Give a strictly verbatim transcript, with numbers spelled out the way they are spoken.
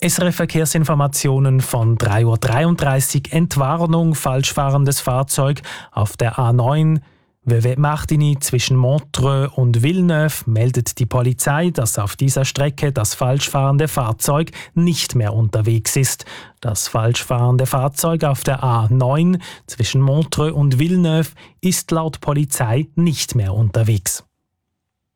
S R F-Verkehrsinformationen von drei Uhr dreiunddreißig. Entwarnung, falsch fahrendes Fahrzeug auf der A neun. Vevey-Martigny zwischen Montreux und Villeneuve meldet die Polizei, dass auf dieser Strecke das falsch fahrende Fahrzeug nicht mehr unterwegs ist. Das falsch fahrende Fahrzeug auf der A neun zwischen Montreux und Villeneuve ist laut Polizei nicht mehr unterwegs.